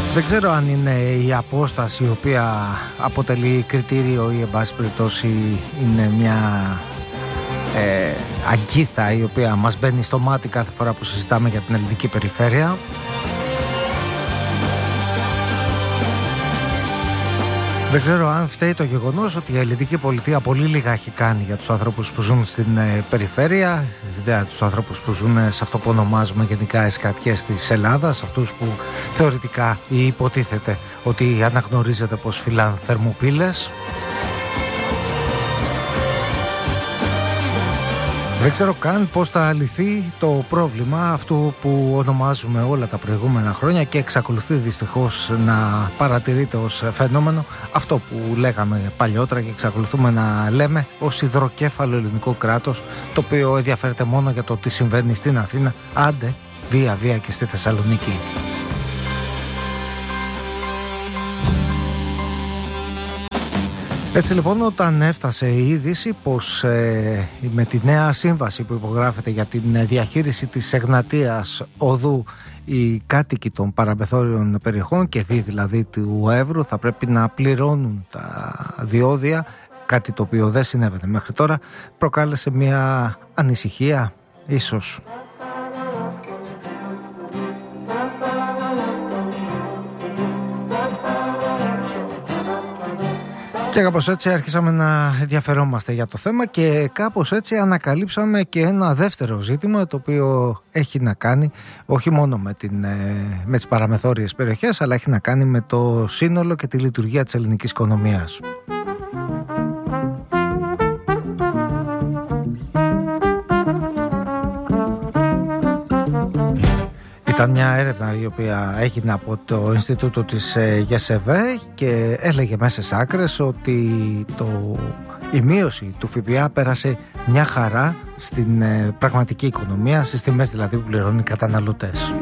Δεν ξέρω αν είναι η απόσταση η οποία αποτελεί κριτήριο ή εν πάση περιπτώσει είναι μια αγκίθα η οποία μας μπαίνει στο μάτι κάθε φορά που συζητάμε για την ελληνική περιφέρεια. Δεν ξέρω αν φταίει το γεγονός ότι η ελληνική πολιτεία πολύ λίγα έχει κάνει για τους ανθρώπους που ζουν στην περιφέρεια, για τους ανθρώπους που ζουν σε αυτό που ονομάζουμε γενικά εσκατιές της Ελλάδας, αυτούς που θεωρητικά ή υποτίθεται ότι αναγνωρίζεται πως φυλάν θερμοπύλες. Δεν ξέρω καν πώς θα λυθεί το πρόβλημα αυτού που ονομάζουμε όλα τα προηγούμενα χρόνια και εξακολουθεί δυστυχώς να παρατηρείται ως φαινόμενο, αυτό που λέγαμε παλιότερα και εξακολουθούμε να λέμε ως υδροκέφαλο ελληνικό κράτος, το οποίο ενδιαφέρεται μόνο για το τι συμβαίνει στην Αθήνα, άντε βία και στη Θεσσαλονίκη. Έτσι λοιπόν, όταν έφτασε η είδηση πως με τη νέα σύμβαση που υπογράφεται για την διαχείριση της Εγνατίας Οδού οι κάτοικοι των παραμεθόριων περιοχών και δηλαδή του Εύρου θα πρέπει να πληρώνουν τα διόδια, κάτι το οποίο δεν συνέβαινε μέχρι τώρα, προκάλεσε μια ανησυχία ίσως. Και κάπως έτσι άρχισαμε να ενδιαφερόμαστε για το θέμα και κάπως έτσι ανακαλύψαμε και ένα δεύτερο ζήτημα το οποίο έχει να κάνει όχι μόνο με τις παραμεθόριες περιοχές, αλλά έχει να κάνει με το σύνολο και τη λειτουργία της ελληνικής οικονομίας. Ήταν μια έρευνα η οποία έγινε από το Ινστιτούτο της ΓΕΣΕΒΕ και έλεγε μέσα σε άκρες ότι η μείωση του ΦΠΑ πέρασε μια χαρά στην πραγματική οικονομία, στις τιμές δηλαδή που πληρώνουν οι καταναλωτές.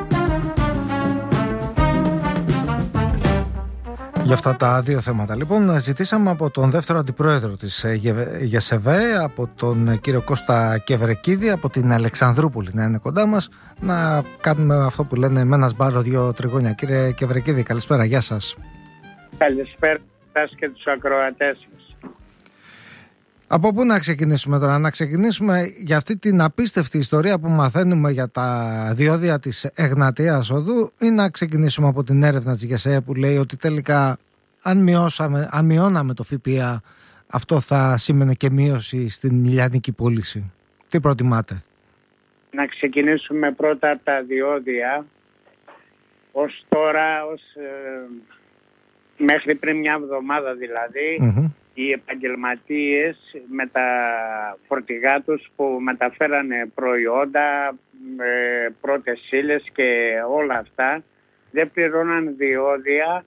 Για αυτά τα δύο θέματα λοιπόν ζητήσαμε από τον δεύτερο αντιπρόεδρο της ΓΕΣΕΒΕ, από τον κύριο Κώστα Κεβρεκίδη, από την Αλεξανδρούπολη να είναι κοντά μας, να κάνουμε αυτό που λένε με ένα σπάρο δύο τριγώνια. Κύριε Κεβρεκίδη, καλησπέρα, γεια σας. Καλησπέρα σας και τους ακροατές σας. Από πού να ξεκινήσουμε τώρα? Να ξεκινήσουμε για αυτή την απίστευτη ιστορία που μαθαίνουμε για τα διόδια της Εγνατίας Οδού ή να ξεκινήσουμε από την έρευνα της ΓΕΣΕ που λέει ότι τελικά αν μειώναμε το ΦΠΑ αυτό θα σήμαινε και μείωση στην ηλιανική πώληση? Τι προτιμάτε? Να ξεκινήσουμε πρώτα από τα διόδια. Ως τώρα, μέχρι πριν μια εβδομάδα δηλαδή, οι επαγγελματίες με τα φορτηγά τους που μεταφέρανε προϊόντα, πρώτες ύλες και όλα αυτά δεν πληρώναν διόδια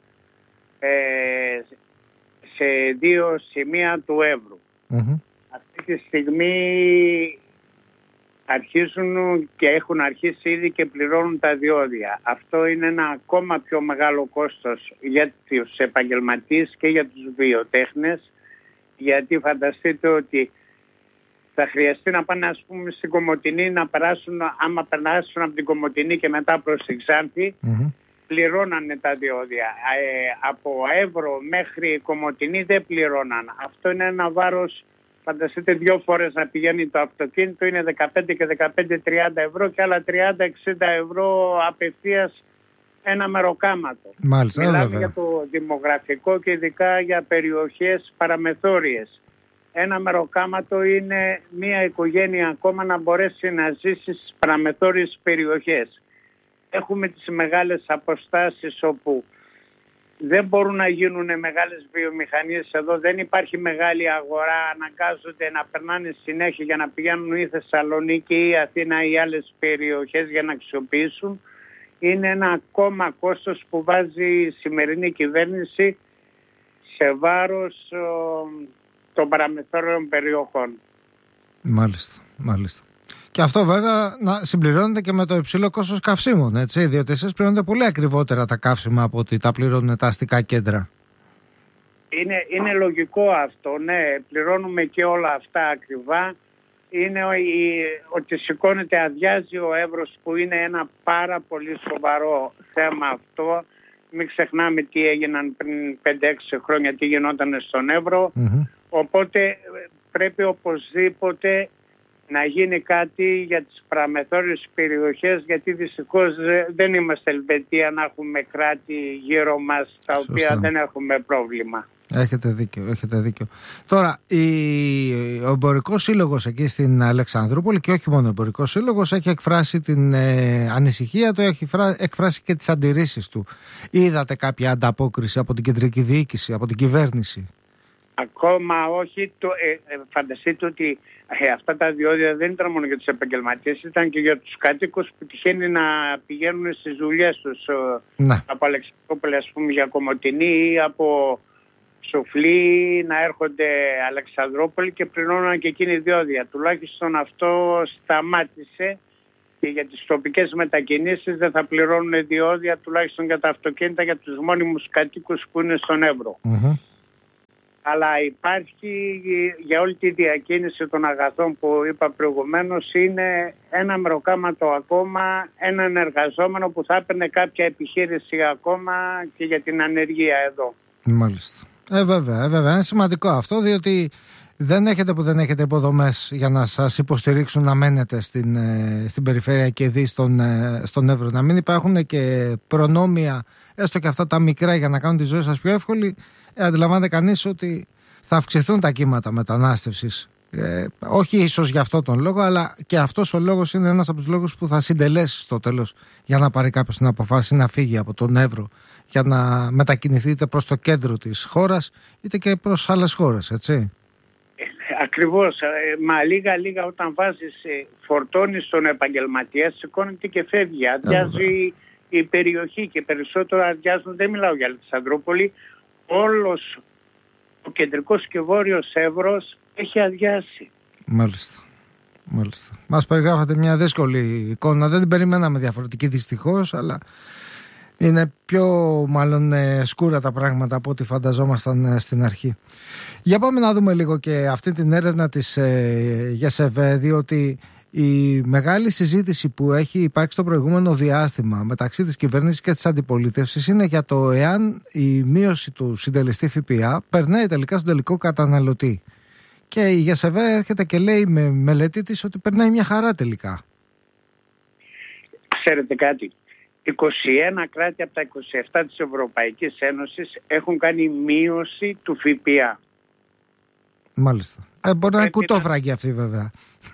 σε δύο σημεία του Εύρου. Αυτή τη στιγμή αρχίζουν και έχουν αρχίσει ήδη και πληρώνουν τα διόδια. Αυτό είναι ένα ακόμα πιο μεγάλο κόστος για τους επαγγελματίες και για τους βιοτέχνες, γιατί φανταστείτε ότι θα χρειαστεί να πάνε ας πούμε στην Κομοτηνή να περάσουν, άμα περάσουν από την Κομοτηνή και μετά προς την Ξάνθη, πληρώνανε τα διόδια. Από Εύρο μέχρι Κομοτηνή δεν πληρώναν. Αυτό είναι ένα βάρος, φανταστείτε 2 φορές να πηγαίνει το αυτοκίνητο, είναι 15 και 15-30 ευρώ και άλλα 30-60 ευρώ απευθείας ένα μεροκάματο. Μάλιστα, μιλάμε βέβαια για το δημογραφικό και ειδικά για περιοχές παραμεθόριες. Ένα μεροκάματο είναι μια οικογένεια ακόμα να μπορέσει να ζήσει στις παραμεθόριες περιοχές. Έχουμε τις μεγάλες αποστάσεις όπου δεν μπορούν να γίνουν μεγάλες βιομηχανίες εδώ, δεν υπάρχει μεγάλη αγορά, αναγκάζονται να περνάνε συνέχεια για να πηγαίνουν ή Θεσσαλονίκη ή Αθήνα ή άλλες περιοχές για να αξιοποιήσουν. Είναι ένα ακόμα κόστος που βάζει η σημερινή κυβέρνηση σε βάρος των παραμεθόριων περιοχών. Μάλιστα. Και αυτό βέβαια να συμπληρώνεται και με το υψηλό κόστος καυσίμων, έτσι, διότι εσείς πληρώνετε πολύ ακριβότερα τα καύσιμα από ότι τα πληρώνουν τα αστικά κέντρα. Είναι λογικό αυτό, ναι, πληρώνουμε και όλα αυτά ακριβά. Είναι ότι σηκώνεται, αδειάζει ο Εύρος που είναι ένα πάρα πολύ σοβαρό θέμα αυτό. Μην ξεχνάμε τι έγιναν πριν 5-6 χρόνια, τι γινόταν στον Εύρο. Οπότε πρέπει οπωσδήποτε να γίνει κάτι για τις παραμεθόριες περιοχές, γιατί δυστυχώς δεν είμαστε Ελβετία να έχουμε κράτη γύρω μας τα οποία δεν έχουμε πρόβλημα. Έχετε δίκιο. Τώρα, ο Εμπορικός Σύλλογος εκεί στην Αλεξανδρούπολη, και όχι μόνο ο Εμπορικός Σύλλογος, έχει εκφράσει την ανησυχία του, έχει εκφράσει και τις αντιρρήσεις του. Είδατε κάποια ανταπόκριση από την κεντρική διοίκηση, από την κυβέρνηση? Ακόμα όχι. Φανταστείτε ότι αυτά τα διόδια δεν ήταν μόνο για τους επαγγελματίες, ήταν και για τους κάτοικους που τυχαίνει να πηγαίνουν στις δουλειές τους. Ναι. Από Αλεξανδρούπολη, ας πούμε, για Κομοτηνή ή από Σοφλή να έρχονται Αλεξανδρούπολη και πληρώναν και εκείνοι διόδια. Τουλάχιστον αυτό σταμάτησε και για τις τοπικές μετακινήσεις δεν θα πληρώνουν διόδια, τουλάχιστον για τα αυτοκίνητα, για τους μόνιμους κατοίκους που είναι στον Εύρο. Αλλά υπάρχει για όλη τη διακίνηση των αγαθών που είπα προηγουμένως, είναι ένα μεροκάματο ακόμα, έναν εργαζόμενο που θα έπαιρνε κάποια επιχείρηση ακόμα και για την ανεργία εδώ. Μάλιστα. Βέβαια. Είναι σημαντικό αυτό, διότι δεν έχετε υποδομές για να σας υποστηρίξουν να μένετε στην περιφέρεια και δει στον Εύρο. Να μην υπάρχουν και προνόμια, έστω και αυτά τα μικρά, για να κάνουν τη ζωή σας πιο εύκολη. Αντιλαμβάνεται κανείς ότι θα αυξηθούν τα κύματα μετανάστευσης. Όχι ίσως για αυτόν τον λόγο, αλλά και αυτός ο λόγος είναι ένας από τους λόγους που θα συντελέσει στο τέλος για να πάρει κάποιος την αποφάση να φύγει από τον Εύρο, για να μετακινηθεί είτε προς το κέντρο της χώρας είτε και προς άλλες χώρες, έτσι. Ακριβώς. Μα λίγα όταν βάζεις φορτώνει στον επαγγελματία, σηκώνεται και φεύγει. Αδειάζει η περιοχή και περισσότερο αδειάζουν, δεν μιλάω για Αλεξανδρούπολη, όλος ο κεντρικός και βόρειος Εύρος έχει αδειάσει. Μάλιστα. Μας περιγράφατε μια δύσκολη εικόνα. Δεν την περιμέναμε διαφορετική δυστυχώς, αλλά είναι πιο μάλλον σκούρα τα πράγματα από ό,τι φανταζόμασταν στην αρχή. Για πάμε να δούμε λίγο και αυτή την έρευνα της ΓΕΣΕΒΕ, διότι η μεγάλη συζήτηση που έχει υπάρξει το προηγούμενο διάστημα μεταξύ της κυβέρνησης και της αντιπολίτευσης είναι για το εάν η μείωση του συντελεστή ΦΠΑ περνάει τελικά στον τελικό καταναλωτή. Και η ΓΕΣΕΒΕ έρχεται και λέει με μελέτη της ότι περνάει μια χαρά τελικά. Ξέρετε κάτι, 21 κράτη από τα 27 της Ευρωπαϊκής Ένωσης έχουν κάνει μείωση του ΦΠΑ. Μάλιστα. Μπορεί να είναι κουτόφραγγι αυτή βέβαια.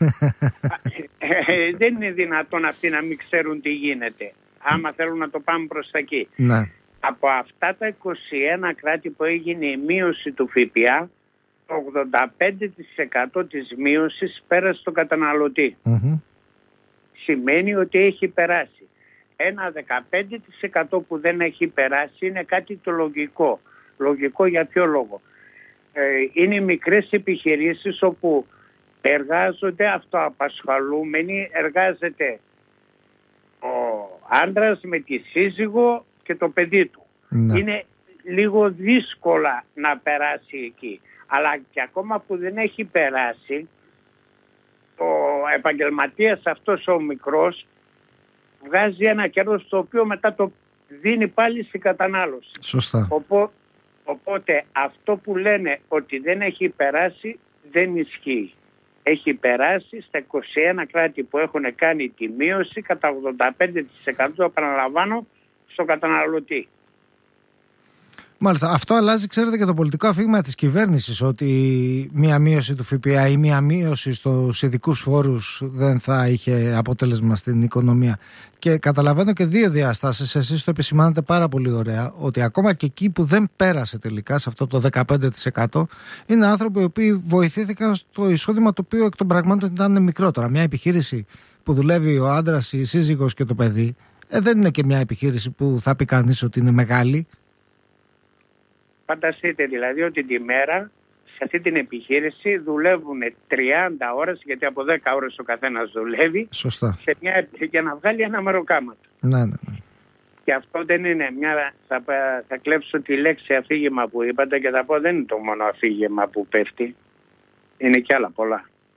Δεν είναι δυνατόν αυτοί να μην ξέρουν τι γίνεται, άμα θέλουν να το πάμε προς τα εκεί. Ναι. Από αυτά τα 21 κράτη που έγινε η μείωση του ΦΠΑ, το 85% της μείωσης πέρασε στον καταναλωτή. Σημαίνει ότι έχει περάσει. Ένα 15% που δεν έχει περάσει είναι κάτι το λογικό. Λογικό για ποιο λόγο? Είναι μικρές επιχειρήσεις όπου εργάζονται αυτοαπασχολούμενοι, εργάζεται ο άντρας με τη σύζυγο και το παιδί του. Ναι. Είναι λίγο δύσκολα να περάσει εκεί. Αλλά και ακόμα που δεν έχει περάσει, ο επαγγελματίας αυτός ο μικρός βγάζει ένα κέρδος το οποίο μετά το δίνει πάλι στην κατανάλωση. Σωστά. Οπότε αυτό που λένε ότι δεν έχει περάσει δεν ισχύει. Έχει περάσει στα 21 κράτη που έχουν κάνει τη μείωση κατά 85%, επαναλαμβάνω, στο καταναλωτή. Μάλιστα. Αυτό αλλάζει, ξέρετε, και το πολιτικό αφήγημα της κυβέρνησης, ότι μία μείωση του ΦΠΑ ή μία μείωση στους ειδικούς φόρους δεν θα είχε αποτέλεσμα στην οικονομία. Και καταλαβαίνω και δύο διαστάσεις. Εσείς το επισημάνετε πάρα πολύ ωραία, ότι ακόμα και εκεί που δεν πέρασε τελικά σε αυτό το 15%, είναι άνθρωποι οι οποίοι βοηθήθηκαν στο εισόδημα το οποίο εκ των πραγμάτων ήταν μικρότερο. Μια επιχείρηση που δουλεύει ο άντρας, η σύζυγος και το παιδί, δεν είναι και μια επιχείρηση που θα πει κανείς ότι είναι μεγάλη. Φανταστείτε δηλαδή ότι τη μέρα σε αυτή την επιχείρηση δουλεύουν 30 ώρες, γιατί από 10 ώρες ο καθένας δουλεύει. Σωστά. Για να βγάλει ένα μεροκάματο. Ναι. Και αυτό δεν είναι μια... Θα κλέψω τη λέξη αφήγημα που είπατε και θα πω δεν είναι το μόνο αφήγημα που πέφτει. Είναι και άλλα πολλά.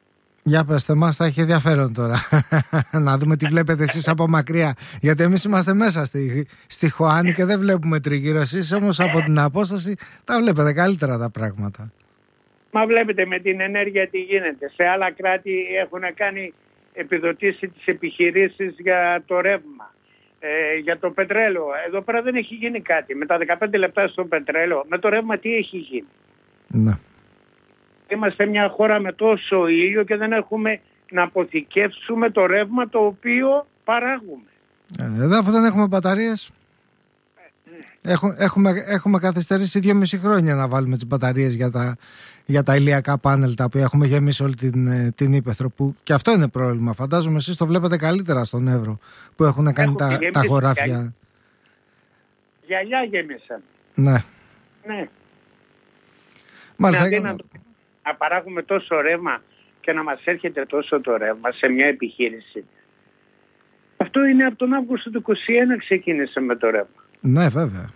Για πέστε μας, θα έχει ενδιαφέρον τώρα να δούμε τι βλέπετε εσείς από μακριά. Γιατί εμείς είμαστε μέσα στη Χωάνη και δεν βλέπουμε τριγύρω. Εσείς όμως από την απόσταση τα βλέπετε καλύτερα τα πράγματα. Μα βλέπετε με την ενέργεια τι γίνεται. Σε άλλα κράτη έχουν κάνει επιδοτήσει τις επιχειρήσεις για το ρεύμα, για το πετρέλαιο. Εδώ πέρα δεν έχει γίνει κάτι. Με τα 15 λεπτά στο πετρέλαιο, με το ρεύμα τι έχει γίνει? Ναι. Είμαστε μια χώρα με τόσο ήλιο και δεν έχουμε να αποθηκεύσουμε το ρεύμα το οποίο παράγουμε. Εδώ αφού δεν έχουμε μπαταρίες, έχουμε καθυστερήσει 2,5 χρόνια να βάλουμε τις μπαταρίες για τα ηλιακά πάνελ τα οποία έχουμε γεμίσει όλη την ύπαιθρο, που και αυτό είναι πρόβλημα. Φαντάζομαι εσείς το βλέπετε καλύτερα στον Εύρο που έχουν κάνει τα χωράφια. Γυαλιά γέμισαν. Ναι. Ναι. Μάλιστα. Να παράγουμε τόσο ρεύμα και να μας έρχεται τόσο το ρεύμα σε μια επιχείρηση. Αυτό είναι από τον Αύγουστο του 2021 ξεκίνησε με το ρεύμα. Ναι, βέβαια.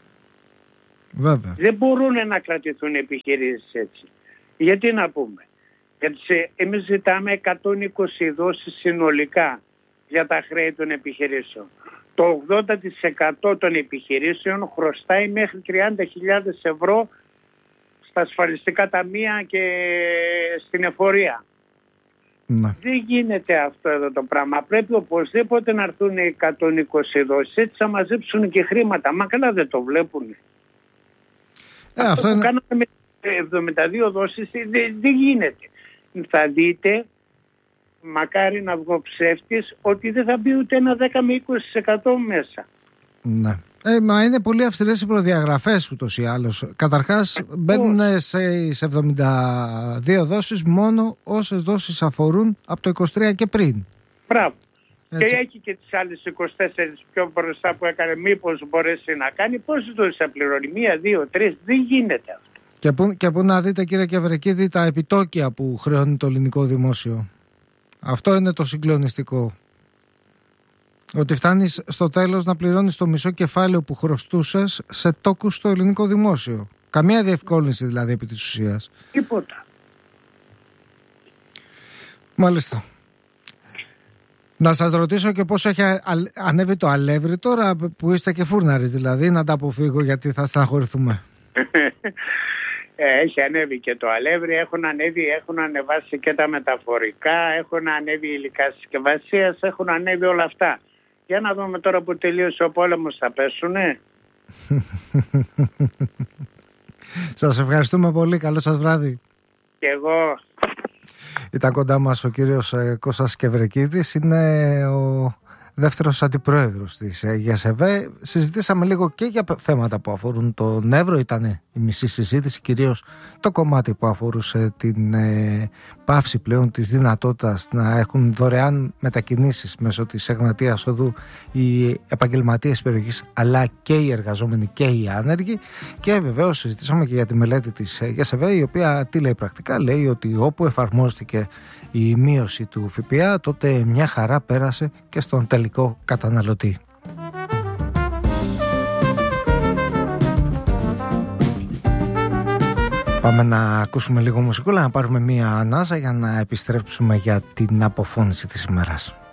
Δεν μπορούν να κρατηθούν επιχειρήσεις έτσι. Γιατί να πούμε? Γιατί εμείς ζητάμε 120 δόσεις συνολικά για τα χρέη των επιχειρήσεων. Το 80% των επιχειρήσεων χρωστάει μέχρι 30.000 ευρώ στα ασφαλιστικά ταμεία και στην εφορία. Ναι. Δεν γίνεται αυτό εδώ το πράγμα. Πρέπει οπωσδήποτε να έρθουν οι 120 δόσεις. Έτσι θα μαζέψουν και χρήματα. Μα καλά δεν το βλέπουν. Αυτό που κάναμε με 72 δόσεις δεν γίνεται. Θα δείτε, μακάρι να βγω ψεύτης, ότι δεν θα μπει ούτε ένα 10 με 20% μέσα. Ναι. Μα είναι πολύ αυστηρές οι προδιαγραφές ούτως ή άλλως. Καταρχάς μπαίνουν σε 72 δόσεις μόνο όσες δόσεις αφορούν από το 23 και πριν. Μπράβο. Έτσι. Και έχει και τις άλλες 24 πιο μπροστά που έκανε, μήπως μπορέσει να κάνει. Πόσες δόσεις θα πληρώνει? 1, 2, 3. Δεν γίνεται αυτό. Και πού να δείτε, κύριε Κευρεκίδη, τα επιτόκια που χρεώνει το ελληνικό δημόσιο. Αυτό είναι το συγκλονιστικό. Ότι φτάνεις στο τέλος να πληρώνεις το μισό κεφάλαιο που χρωστούσες σε τόκους στο ελληνικό δημόσιο. Καμία διευκόλυνση δηλαδή επί της ουσίας. Τίποτα. Μάλιστα. Να σας ρωτήσω και πώς έχει ανέβει το αλεύρι τώρα που είστε και φούρναρης, δηλαδή, να τα αποφύγω γιατί θα στεναχωρηθούμε. Έχει ανέβει και το αλεύρι, έχουν ανεβάσει και τα μεταφορικά, έχουν ανέβει υλικά συσκευασίας, έχουν ανέβει όλα αυτά. Για να δούμε τώρα που τελείωσε ο πόλεμος, θα πέσουνε. Σας ευχαριστούμε πολύ, καλό σας βράδυ. Και εγώ. Ήταν κοντά μας ο κύριος Κώστας Κευρεκίδης, είναι ο δεύτερος αντιπρόεδρος της ΓΕΣΕΒΕ. Συζητήσαμε λίγο και για θέματα που αφορούν τον Εύρο, ήταν η μισή συζήτηση, κυρίως το κομμάτι που αφορούσε την πάυση πλέον της δυνατότητας να έχουν δωρεάν μετακινήσεις μέσω της Εγνατίας Οδού οι επαγγελματίες περιοχής, αλλά και οι εργαζόμενοι και οι άνεργοι. Και βεβαίως συζητήσαμε και για τη μελέτη της ΓΕΣΕΒΕ, η οποία τι λέει πρακτικά? Λέει ότι όπου εφαρμόστηκε η μείωση του ΦΠΑ, τότε μια χαρά πέρασε και στον τελικό καταναλωτή. Πάμε να ακούσουμε λίγο μουσικούλα, να πάρουμε μία ανάσα για να επιστρέψουμε για την αποφώνηση της ημέρας.